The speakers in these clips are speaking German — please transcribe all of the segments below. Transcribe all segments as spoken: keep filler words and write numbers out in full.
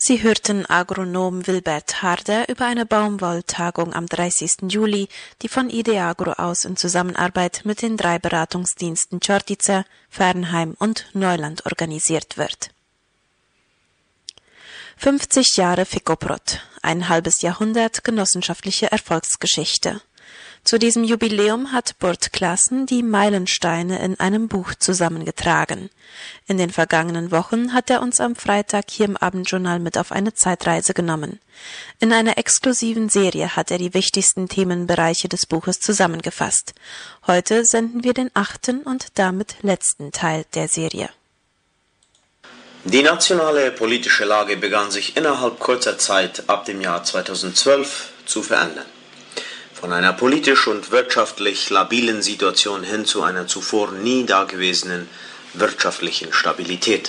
Sie hörten Agronom Wilbert Harder über eine Baumwolltagung am dreißigsten Juli, die von Ideagro aus in Zusammenarbeit mit den drei Beratungsdiensten Čortica, Fernheim und Neuland organisiert wird. fünfzig Jahre Ficoprot, ein halbes Jahrhundert genossenschaftliche Erfolgsgeschichte. Zu diesem Jubiläum hat Burt Claessen die Meilensteine in einem Buch zusammengetragen. In den vergangenen Wochen hat er uns am Freitag hier im Abendjournal mit auf eine Zeitreise genommen. In einer exklusiven Serie hat er die wichtigsten Themenbereiche des Buches zusammengefasst. Heute senden wir den achten und damit letzten Teil der Serie. Die nationale politische Lage begann sich innerhalb kurzer Zeit ab dem Jahr zweitausendzwölf zu verändern. Von einer politisch und wirtschaftlich labilen Situation hin zu einer zuvor nie dagewesenen wirtschaftlichen Stabilität.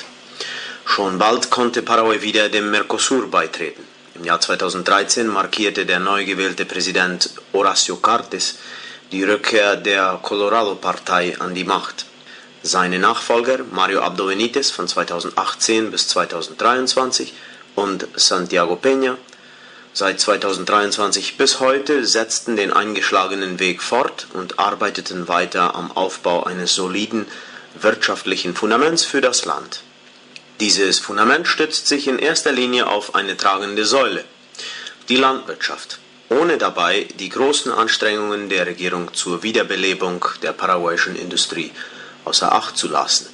Schon bald konnte Paraguay wieder dem Mercosur beitreten. Im Jahr zweitausenddreizehn markierte der neu gewählte Präsident Horacio Cartes die Rückkehr der Colorado-Partei an die Macht. Seine Nachfolger Mario Abdo Benitez von zweitausendachtzehn bis zweitausenddreiundzwanzig und Santiago Peña seit zweitausenddreiundzwanzig bis heute setzten den eingeschlagenen Weg fort und arbeiteten weiter am Aufbau eines soliden wirtschaftlichen Fundaments für das Land. Dieses Fundament stützt sich in erster Linie auf eine tragende Säule, die Landwirtschaft, ohne dabei die großen Anstrengungen der Regierung zur Wiederbelebung der paraguayischen Industrie außer Acht zu lassen.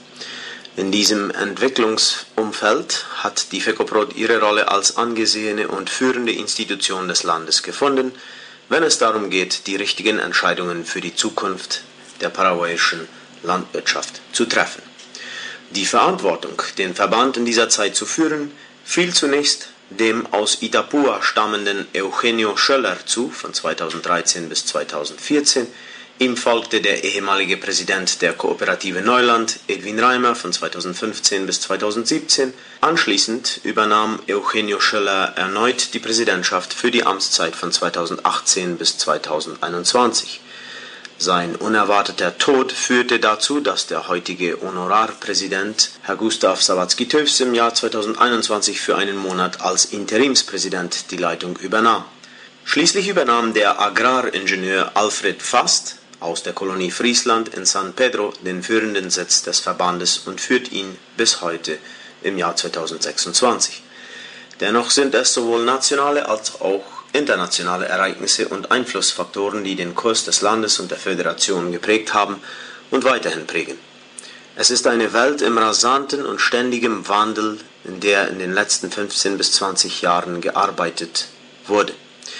In diesem Entwicklungsumfeld hat die Ficoprot ihre Rolle als angesehene und führende Institution des Landes gefunden, wenn es darum geht, die richtigen Entscheidungen für die Zukunft der paraguayischen Landwirtschaft zu treffen. Die Verantwortung, den Verband in dieser Zeit zu führen, fiel zunächst dem aus Itapúa stammenden Eugenio Schöller zu, von zweitausenddreizehn bis zweitausendvierzehn, Ihm folgte der ehemalige Präsident der Kooperative Neuland, Edwin Reimer, von zweitausendfünfzehn bis zweitausendsiebzehn. Anschließend übernahm Eugenio Schöller erneut die Präsidentschaft für die Amtszeit von zweitausendachtzehn bis zweitausendeinundzwanzig. Sein unerwarteter Tod führte dazu, dass der heutige Honorarpräsident, Herr Gustav Sawatzki-Töfs, im Jahr zweitausendeinundzwanzig für einen Monat als Interimspräsident die Leitung übernahm. Schließlich übernahm der Agraringenieur Alfred Fast aus der Kolonie Friesland in San Pedro den führenden Sitz des Verbandes und führt ihn bis heute im Jahr zweitausendsechsundzwanzig. Dennoch sind es sowohl nationale als auch internationale Ereignisse und Einflussfaktoren, die den Kurs des Landes und der Föderation geprägt haben und weiterhin prägen. Es ist eine Welt im rasanten und ständigem Wandel, in der in den letzten fünfzehn bis zwanzig Jahren gearbeitet wurde.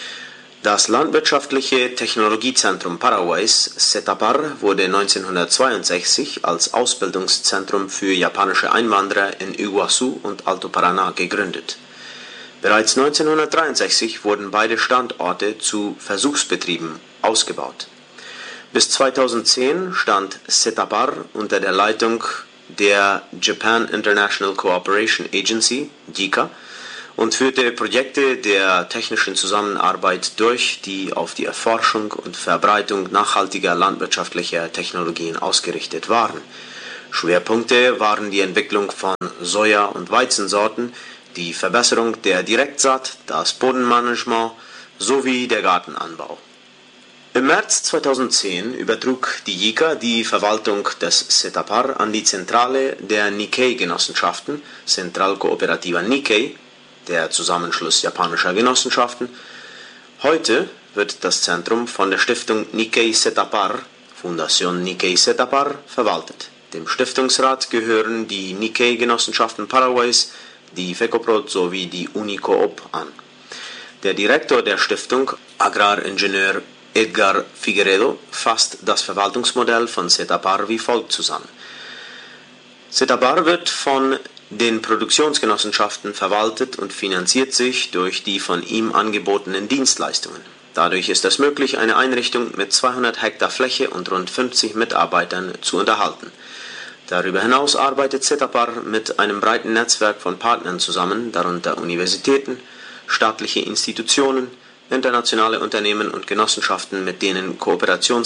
Das landwirtschaftliche Technologiezentrum Paraguays, CETAPAR, wurde neunzehnhundertzweiundsechzig als Ausbildungszentrum für japanische Einwanderer in Iguazú und Alto Paraná gegründet. Bereits neunzehnhundertdreiundsechzig wurden beide Standorte zu Versuchsbetrieben ausgebaut. Bis zweitausendzehn stand CETAPAR unter der Leitung der Japan International Cooperation Agency, J I C A, und führte Projekte der technischen Zusammenarbeit durch, die auf die Erforschung und Verbreitung nachhaltiger landwirtschaftlicher Technologien ausgerichtet waren. Schwerpunkte waren die Entwicklung von Soja- und Weizensorten, die Verbesserung der Direktsaat, das Bodenmanagement sowie der Gartenanbau. Im März zweitausendzehn übertrug die J I C A die Verwaltung des CETAPAR an die Zentrale der Nikkei-Genossenschaften, Central Cooperativa Nikkei, der Zusammenschluss japanischer Genossenschaften. Heute wird das Zentrum von der Stiftung Nikkei CETAPAR, Fundación Nikkei CETAPAR, verwaltet. Dem Stiftungsrat gehören die Nikkei-Genossenschaften Paraguays, die Ficoprot sowie die Unicoop an. Der Direktor der Stiftung, Agraringenieur Edgar Figueredo, fasst das Verwaltungsmodell von CETAPAR wie folgt zusammen. CETAPAR wird von den Produktionsgenossenschaften verwaltet und finanziert sich durch die von ihm angebotenen Dienstleistungen. Dadurch ist es möglich, eine Einrichtung mit zweihundert Hektar Fläche und rund fünfzig Mitarbeitern zu unterhalten. Darüber hinaus arbeitet CETAPAR mit einem breiten Netzwerk von Partnern zusammen, darunter Universitäten, staatliche Institutionen, internationale Unternehmen und Genossenschaften, mit denen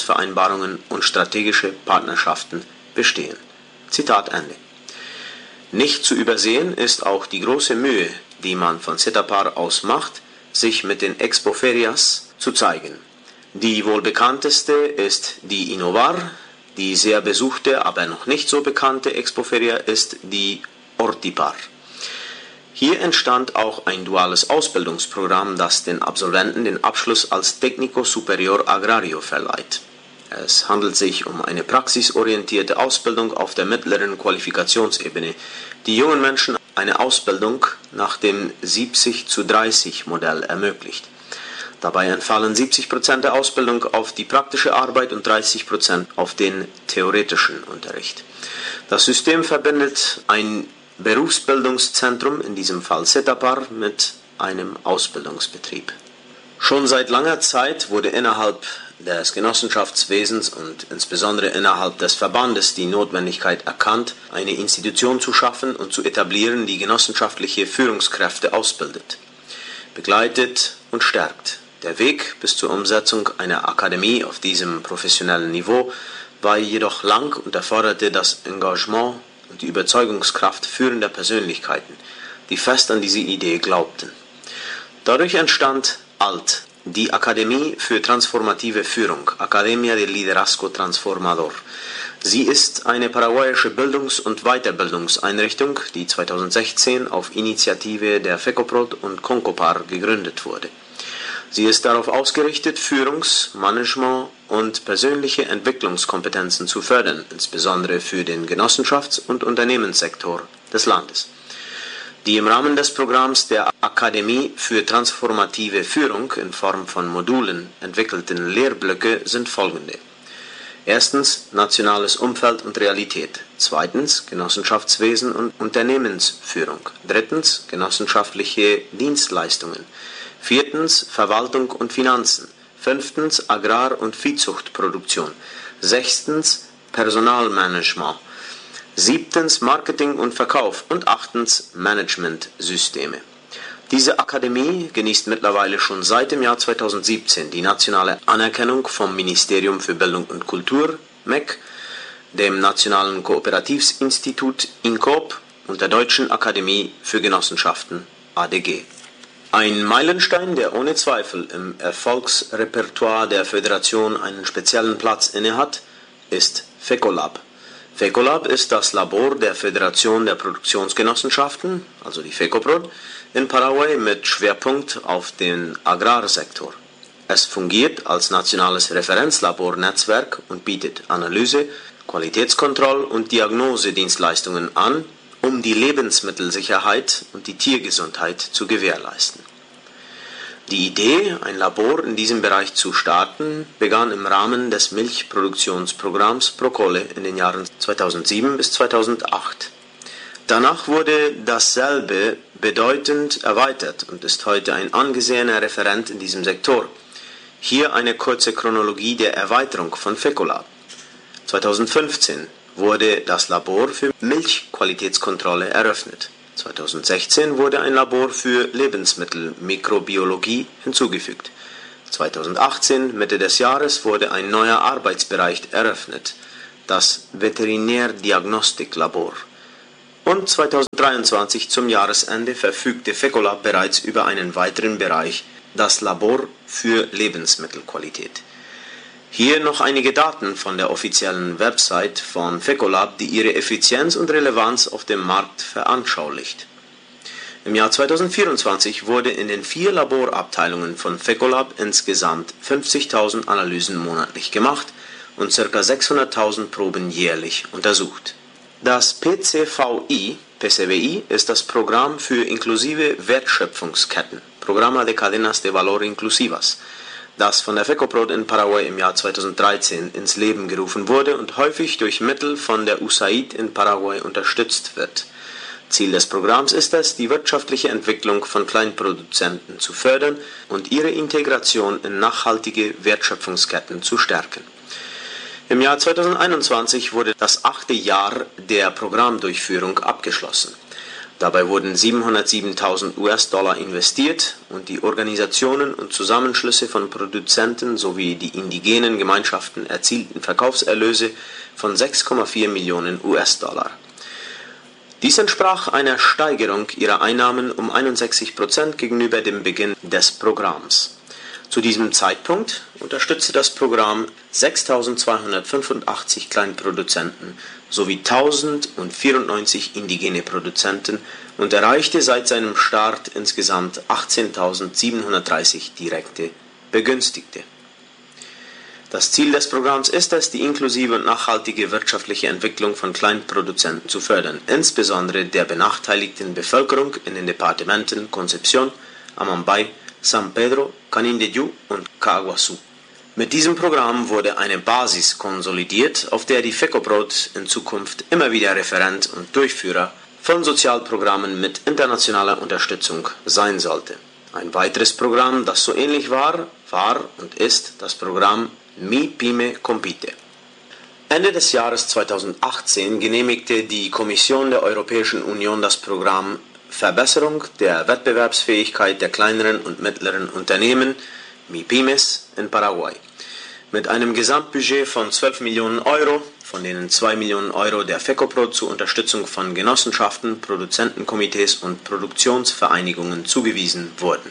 Kooperationsvereinbarungen und strategische Partnerschaften bestehen. Zitat Ende. Nicht zu übersehen ist auch die große Mühe, die man von Setappar aus macht, sich mit den Expoferias zu zeigen. Die wohl bekannteste ist die Innovar, die sehr besuchte, aber noch nicht so bekannte Expoferia ist die Ortipar. Hier entstand auch ein duales Ausbildungsprogramm, das den Absolventen den Abschluss als Técnico Superior Agrario verleiht. Es handelt sich um eine praxisorientierte Ausbildung auf der mittleren Qualifikationsebene, die jungen Menschen eine Ausbildung nach dem siebzig zu dreißig Modell ermöglicht. Dabei entfallen siebzig Prozent der Ausbildung auf die praktische Arbeit und dreißig Prozent auf den theoretischen Unterricht. Das System verbindet ein Berufsbildungszentrum, in diesem Fall Setappar, mit einem Ausbildungsbetrieb. Schon seit langer Zeit wurde innerhalb des Genossenschaftswesens und insbesondere innerhalb des Verbandes die Notwendigkeit erkannt, eine Institution zu schaffen und zu etablieren, die genossenschaftliche Führungskräfte ausbildet, begleitet und stärkt. Der Weg bis zur Umsetzung einer Akademie auf diesem professionellen Niveau war jedoch lang und erforderte das Engagement und die Überzeugungskraft führender Persönlichkeiten, die fest an diese Idee glaubten. Dadurch entstand A L T, die Akademie für transformative Führung, Academia de Liderazgo Transformador. Sie ist eine paraguayische Bildungs- und Weiterbildungseinrichtung, die zweitausendsechzehn auf Initiative der FECOPROD und CONCOPAR gegründet wurde. Sie ist darauf ausgerichtet, Führungs-, Management- und persönliche Entwicklungskompetenzen zu fördern, insbesondere für den Genossenschafts- und Unternehmenssektor des Landes. Die im Rahmen des Programms der Akademie für transformative Führung in Form von Modulen entwickelten Lehrblöcke sind folgende. Erstens nationales Umfeld und Realität. Zweitens Genossenschaftswesen und Unternehmensführung. Drittens genossenschaftliche Dienstleistungen. Viertens Verwaltung und Finanzen. Fünftens Agrar- und Viehzuchtproduktion. Sechstens Personalmanagement. Siebtens Marketing und Verkauf und achtens Managementsysteme. Diese Akademie genießt mittlerweile schon seit dem Jahr zweitausendsiebzehn die nationale Anerkennung vom Ministerium für Bildung und Kultur, M E C, dem Nationalen Kooperativsinstitut INCOOP und der Deutschen Akademie für Genossenschaften A D G. Ein Meilenstein, der ohne Zweifel im Erfolgsrepertoire der Föderation einen speziellen Platz innehat, ist FECOLAB. FECOLAB ist das Labor der Föderation der Produktionsgenossenschaften, also die FECOPROD, in Paraguay mit Schwerpunkt auf den Agrarsektor. Es fungiert als nationales Referenzlabornetzwerk und bietet Analyse, Qualitätskontroll- und Diagnosedienstleistungen an, um die Lebensmittelsicherheit und die Tiergesundheit zu gewährleisten. Die Idee, ein Labor in diesem Bereich zu starten, begann im Rahmen des Milchproduktionsprogramms Procole in den Jahren zweitausendsieben bis zweitausendacht. Danach wurde dasselbe bedeutend erweitert und ist heute ein angesehener Referent in diesem Sektor. Hier eine kurze Chronologie der Erweiterung von FECOLAB. zweitausendfünfzehn wurde das Labor für Milchqualitätskontrolle eröffnet. zweitausendsechzehn wurde ein Labor für Lebensmittelmikrobiologie hinzugefügt. zweitausendachtzehn, Mitte des Jahres, wurde ein neuer Arbeitsbereich eröffnet, das Veterinärdiagnostiklabor. Und zweitausenddreiundzwanzig zum Jahresende verfügte FECOLAB bereits über einen weiteren Bereich, das Labor für Lebensmittelqualität. Hier noch einige Daten von der offiziellen Website von FECOLAB, die ihre Effizienz und Relevanz auf dem Markt veranschaulicht. Im Jahr zweitausendvierundzwanzig wurde in den vier Laborabteilungen von FECOLAB insgesamt fünfzigtausend Analysen monatlich gemacht und ca. sechshunderttausend Proben jährlich untersucht. Das P C V I, P C V I ist das Programm für inklusive Wertschöpfungsketten, Programa de Cadenas de Valor Inclusivas, das von der FECOPROD in Paraguay im Jahr zweitausenddreizehn ins Leben gerufen wurde und häufig durch Mittel von der U S A I D in Paraguay unterstützt wird. Ziel des Programms ist es, die wirtschaftliche Entwicklung von Kleinproduzenten zu fördern und ihre Integration in nachhaltige Wertschöpfungsketten zu stärken. Im Jahr zweitausendeinundzwanzig wurde das achte Jahr der Programmdurchführung abgeschlossen. Dabei wurden siebenhundertsiebentausend US-Dollar investiert und die Organisationen und Zusammenschlüsse von Produzenten sowie die indigenen Gemeinschaften erzielten Verkaufserlöse von sechs Komma vier Millionen US-Dollar. Dies entsprach einer Steigerung ihrer Einnahmen um einundsechzig Prozent gegenüber dem Beginn des Programms. Zu diesem Zeitpunkt unterstützte das Programm sechstausendzweihundertfünfundachtzig Kleinproduzenten sowie tausendvierundneunzig indigene Produzenten und erreichte seit seinem Start insgesamt achtzehntausendsiebenhundertdreißig direkte Begünstigte. Das Ziel des Programms ist es, die inklusive und nachhaltige wirtschaftliche Entwicklung von Kleinproduzenten zu fördern, insbesondere der benachteiligten Bevölkerung in den Departementen Concepción, Amambay, San Pedro, Canindeyú und Caguazú. Mit diesem Programm wurde eine Basis konsolidiert, auf der die FECOPROD in Zukunft immer wieder Referent und Durchführer von Sozialprogrammen mit internationaler Unterstützung sein sollte. Ein weiteres Programm, das so ähnlich war, war und ist das Programm Mi Pyme Compite. Ende des Jahres zweitausendachtzehn genehmigte die Kommission der Europäischen Union das Programm Verbesserung der Wettbewerbsfähigkeit der kleineren und mittleren Unternehmen MIPYMES in Paraguay mit einem Gesamtbudget von zwölf Millionen Euro, von denen zwei Millionen Euro der FECOPROD zur Unterstützung von Genossenschaften, Produzentenkomitees und Produktionsvereinigungen zugewiesen wurden.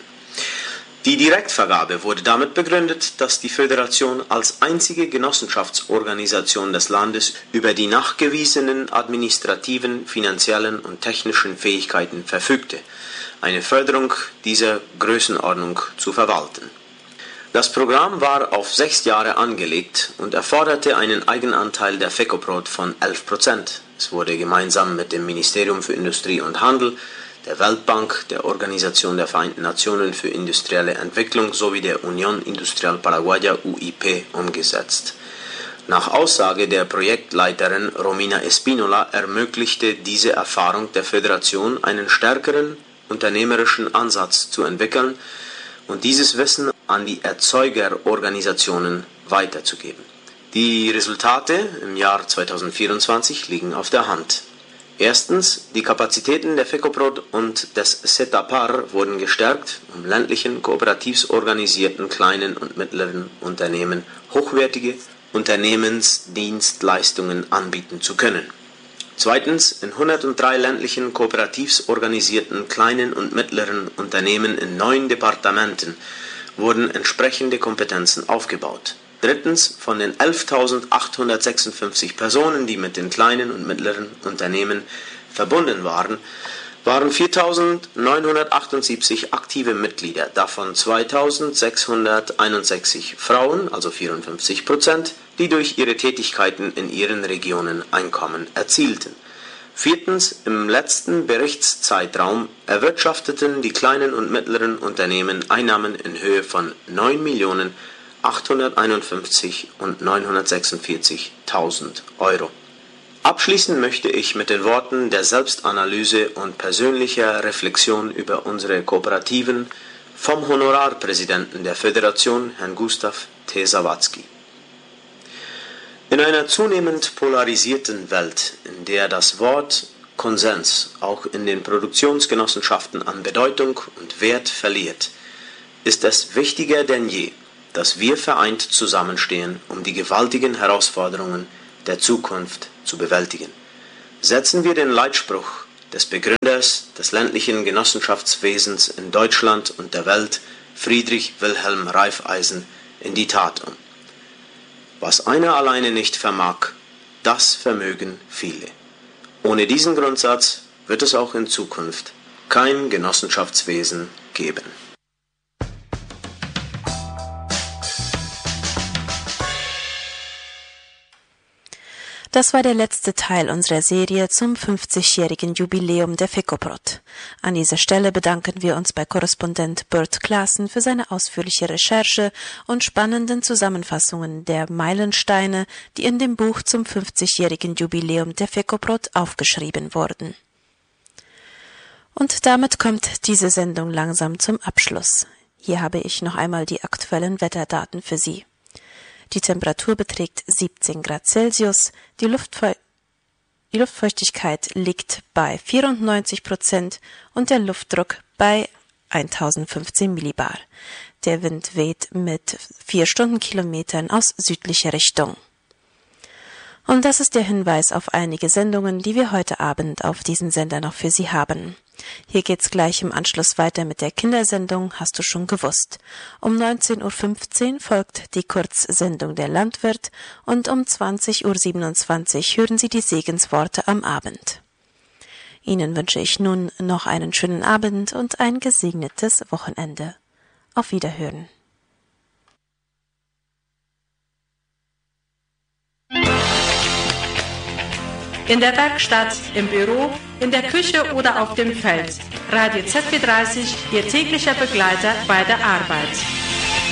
Die Direktvergabe wurde damit begründet, dass die Föderation als einzige Genossenschaftsorganisation des Landes über die nachgewiesenen administrativen, finanziellen und technischen Fähigkeiten verfügte, eine Förderung dieser Größenordnung zu verwalten. Das Programm war auf sechs Jahre angelegt und erforderte einen Eigenanteil der FECOPROD von elf Prozent. Es wurde gemeinsam mit dem Ministerium für Industrie und Handel, der Weltbank, der Organisation der Vereinten Nationen für industrielle Entwicklung sowie der Unión Industrial Paraguaya U I P umgesetzt. Nach Aussage der Projektleiterin Romina Espínola ermöglichte diese Erfahrung der Föderation einen stärkeren unternehmerischen Ansatz zu entwickeln und dieses Wissen an die Erzeugerorganisationen weiterzugeben. Die Resultate im Jahr zweitausendvierundzwanzig liegen auf der Hand. Erstens, die Kapazitäten der FECOPROD und des CETAPAR wurden gestärkt, um ländlichen, kooperativ organisierten kleinen und mittleren Unternehmen hochwertige Unternehmensdienstleistungen anbieten zu können. Zweitens, in hundertdrei ländlichen, kooperativ organisierten kleinen und mittleren Unternehmen in neun Departementen wurden entsprechende Kompetenzen aufgebaut. Drittens, von den elftausendachthundertsechsundfünfzig Personen, die mit den kleinen und mittleren Unternehmen verbunden waren, waren viertausendneunhundertachtundsiebzig aktive Mitglieder, davon zweitausendsechshunderteinundsechzig Frauen, also vierundfünfzig Prozent, die durch ihre Tätigkeiten in ihren Regionen Einkommen erzielten. Viertens, im letzten Berichtszeitraum erwirtschafteten die kleinen und mittleren Unternehmen Einnahmen in Höhe von neun Millionen achthunderteinundfünfzig und neunhundertsechsundvierzigtausend Euro. Abschließen möchte ich mit den Worten der Selbstanalyse und persönlicher Reflexion über unsere Kooperativen vom Honorarpräsidenten der Föderation, Herrn Gustav T. Sawatzki. In einer zunehmend polarisierten Welt, in der das Wort Konsens auch in den Produktionsgenossenschaften an Bedeutung und Wert verliert, ist es wichtiger denn je, dass wir vereint zusammenstehen, um die gewaltigen Herausforderungen der Zukunft zu bewältigen. Setzen wir den Leitspruch des Begründers des ländlichen Genossenschaftswesens in Deutschland und der Welt, Friedrich Wilhelm Raiffeisen, in die Tat um. Was einer alleine nicht vermag, das vermögen viele. Ohne diesen Grundsatz wird es auch in Zukunft kein Genossenschaftswesen geben. Das war der letzte Teil unserer Serie zum fünfzigjährigen Jubiläum der FECOPROD. An dieser Stelle bedanken wir uns bei Korrespondent Bert Claassen für seine ausführliche Recherche und spannenden Zusammenfassungen der Meilensteine, die in dem Buch zum fünfzigjährigen Jubiläum der FECOPROD aufgeschrieben wurden. Und damit kommt diese Sendung langsam zum Abschluss. Hier habe ich noch einmal die aktuellen Wetterdaten für Sie. Die Temperatur beträgt siebzehn Grad Celsius, die, Luftfeu- die Luftfeuchtigkeit liegt bei vierundneunzig Prozent und der Luftdruck bei tausendfünfzehn Millibar. Der Wind weht mit vier Stundenkilometern aus südlicher Richtung. Und das ist der Hinweis auf einige Sendungen, die wir heute Abend auf diesem Sender noch für Sie haben. Hier geht's gleich im Anschluss weiter mit der Kindersendung, hast du schon gewusst. Um neunzehn Uhr fünfzehn folgt die Kurzsendung Der Landwirt und um zwanzig Uhr siebenundzwanzig hören Sie die Segensworte am Abend. Ihnen wünsche ich nun noch einen schönen Abend und ein gesegnetes Wochenende. Auf Wiederhören. In der Werkstatt, im Büro, in der Küche oder auf dem Feld. Radio Z B dreißig, Ihr täglicher Begleiter bei der Arbeit.